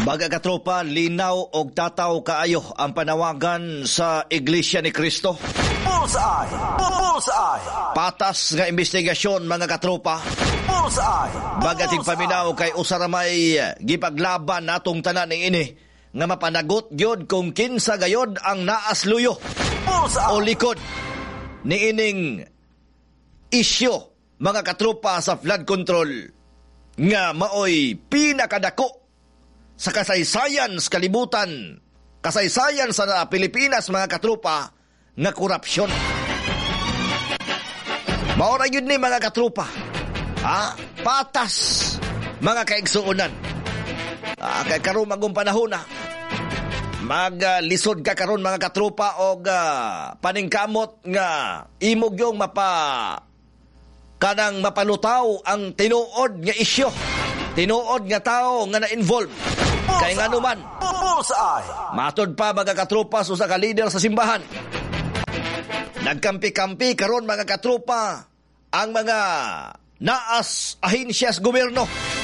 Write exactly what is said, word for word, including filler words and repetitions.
Baga katropa, linaw og tataw kaayo ang panawagan sa Iglesia ni Cristo. Bullseye! Bullseye! Patas nga investigasyon mga katropa. Bullseye! Baga tigpaminaw kay usaramay gipaglaban natong tanan ni ini nga mapanagot gyud kung kinsa gayod ang naasluyo Bullseye! o likod ni ining isyo mga katropa sa flood control nga maoy pinakadako sa kasaysayan sa kalibutan, kasaysayan sa Pilipinas mga katropa nga korupsyon. Maura yun ni mga katropa. Ha? Patas mga kaigsuunan. Ah, kay karon magong panahon na. Maglisod uh, ka karon mga katropa og uh, paningkamot nga imog yung mapa kanang mapalutaw ang tinuod nga isyo. Tinuod nga tao nga na-involve. Kaya nga naman, matod pa mga katropa sa ka leader sa simbahan. Nagkampi-kampi karon mga katropa ang mga naas ahensyas gobyerno